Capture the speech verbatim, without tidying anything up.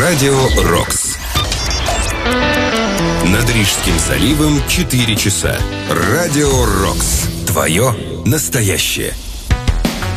Радио «Рокс». Над Рижским заливом четыре часа. Радио «Рокс». Твое настоящее.